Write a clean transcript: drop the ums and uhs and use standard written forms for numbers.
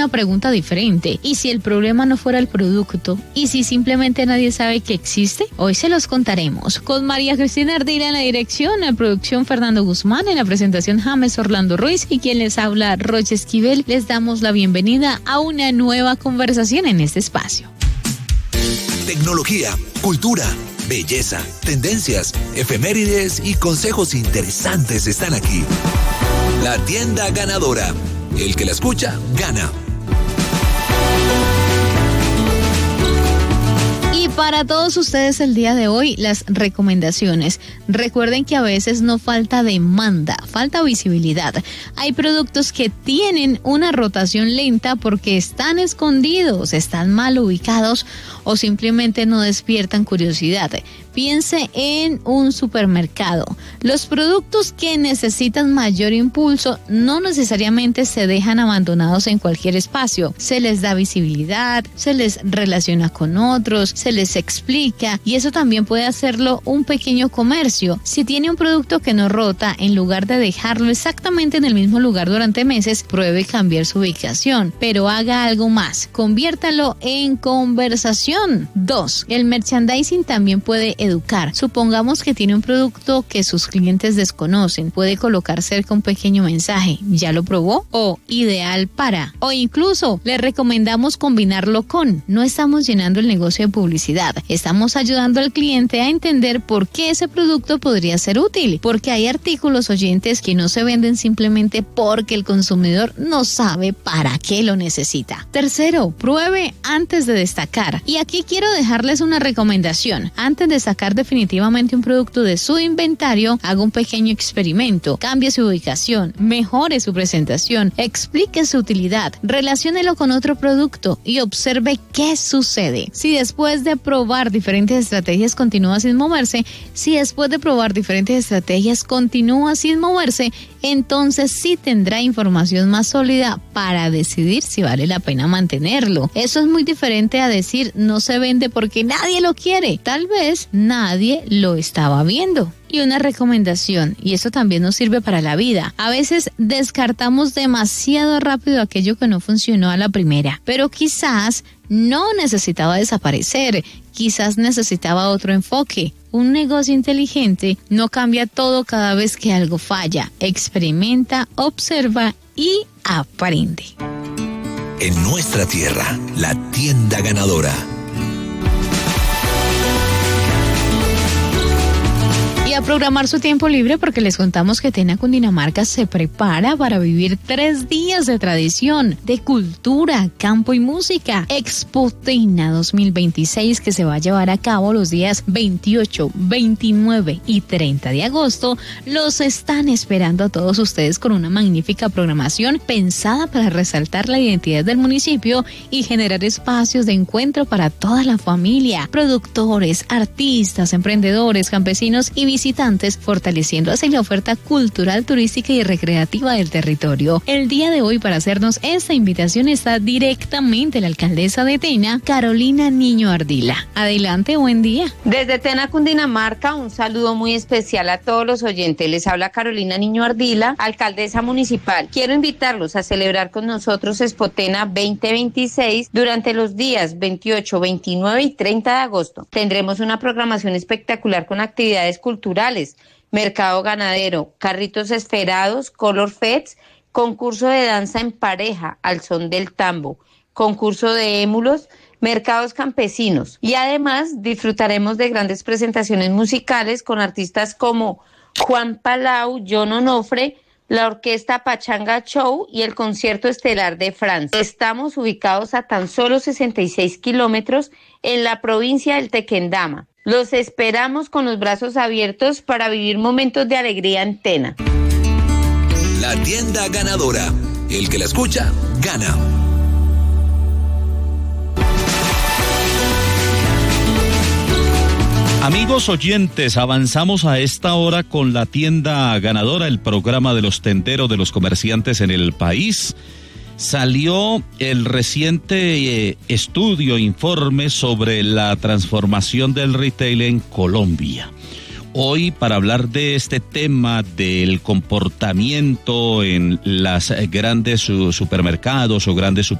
una pregunta diferente. ¿Y si el problema no fuera el producto? ¿Y si simplemente nadie sabe que existe? Hoy se los contaremos. Con María Cristina Ardila en la dirección, en producción Fernando Guzmán, en la presentación James Orlando Ruiz y quien les habla Rocha Esquivel, les damos la bienvenida a una nueva conversación en este espacio. Tecnología, cultura, belleza, tendencias, efemérides y consejos interesantes están aquí. La tienda ganadora. El que la escucha, gana. Y para todos ustedes el día de hoy, las recomendaciones. Recuerden que a veces no falta demanda, falta visibilidad. Hay productos que tienen una rotación lenta porque están escondidos, están mal ubicados o simplemente no despiertan curiosidad. Piense en un supermercado. Los productos que necesitan mayor impulso no necesariamente se dejan abandonados en cualquier espacio. Se les da visibilidad, se les relaciona con otros, se les explica y eso también puede hacerlo un pequeño comercio. Si tiene un producto que no rota, en lugar de dejarlo exactamente en el mismo lugar durante meses, pruebe cambiar su ubicación, pero haga algo más. Conviértalo en conversación. 2. El merchandising también puede educar. Supongamos que tiene un producto que sus clientes desconocen. Puede colocar cerca un pequeño mensaje. ¿Ya lo probó? O ideal para. O incluso le recomendamos combinarlo con. No estamos llenando el negocio de publicidad. Estamos ayudando al cliente a entender por qué ese producto podría ser útil. Porque hay artículos, oyentes, que no se venden simplemente porque el consumidor no sabe para qué lo necesita. 3. Pruebe antes de destacar. Y aquí quiero dejarles una recomendación. Antes de sacar definitivamente un producto de su inventario, haga un pequeño experimento. Cambie su ubicación, mejore su presentación, explique su utilidad, relaciónelo con otro producto y observe qué sucede. Si después de probar diferentes estrategias continúa sin moverse, entonces sí tendrá información más sólida para decidir si vale la pena mantenerlo. Eso es muy diferente a decir no se vende porque nadie lo quiere. Tal vez nadie lo estaba viendo. Y una recomendación, y eso también nos sirve para la vida. A veces descartamos demasiado rápido aquello que no funcionó a la primera, pero quizás no necesitaba desaparecer, quizás necesitaba otro enfoque. Un negocio inteligente no cambia todo cada vez que algo falla. Experimenta, observa y aprende. En nuestra tierra, la tienda ganadora. Y a programar su tiempo libre porque les contamos que Tena Cundinamarca se prepara para vivir 3 días de tradición, de cultura, campo y música. Expo Tena 2026 que se va a llevar a cabo los días 28, 29 y 30 de agosto. Los están esperando a todos ustedes con una magnífica programación pensada para resaltar la identidad del municipio y generar espacios de encuentro para toda la familia, productores, artistas, emprendedores, campesinos y visitantes, fortaleciendo así la oferta cultural, turística y recreativa del territorio. El día de hoy, para hacernos esta invitación, está directamente la alcaldesa de Tena, Carolina Niño Ardila. Adelante, buen día. Desde Tena, Cundinamarca, un saludo muy especial a todos los oyentes. Les habla Carolina Niño Ardila, alcaldesa municipal. Quiero invitarlos a celebrar con nosotros Expo Tena 2026 durante los días 28, 29 y 30 de agosto. Tendremos una programación espectacular con actividades culturales, mercado ganadero, carritos esferados, color fest, concurso de danza en pareja al son del tambo, concurso de émulos, mercados campesinos y además disfrutaremos de grandes presentaciones musicales con artistas como Juan Palau, John Onofre, la orquesta Pachanga Show y el concierto estelar de Francia. Estamos ubicados a tan solo 66 kilómetros en la provincia del Tequendama. Los esperamos con los brazos abiertos para vivir momentos de alegría en Tena. La tienda ganadora. El que la escucha, gana. Amigos oyentes, avanzamos a esta hora con la tienda ganadora, el programa de los tenderos, de los comerciantes en el país. Salió el reciente estudio, informe sobre la transformación del retail en Colombia. Hoy, para hablar de este tema del comportamiento en las grandes supermercados o grandes